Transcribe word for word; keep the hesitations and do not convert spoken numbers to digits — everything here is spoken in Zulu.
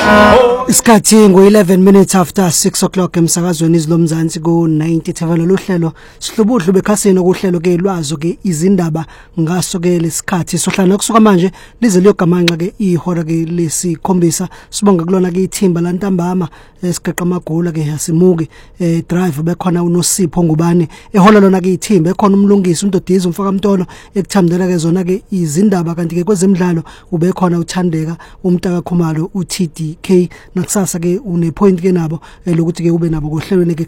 Isikhathi ngo eleven minutes after six o'clock emsakazweni izilomzansi ku ninety Thevelo lohlelo sihlubudlu bekhasini okuhlelo ke lwazo ke izindaba ngaso ke lesikhathi sohlala kusuka manje lize liyogamanxa ke ihora ke lesikhombisa sibonga kulona ke ithimba lantambama esiqeqa amagula ke yasimuki eh drive bekhona uNosipho ngubani ehola lona ke ithimba ekhona umlungisi uNtodizo umfaka mtolo ekuthandela ke zona ke izindaba kanti ke kwezemidlalo ube khona uthandeka umntaka Khumalo uT D K nakusasa ke une point ke nabo lokuthi ke ube nabo kohlelweni ke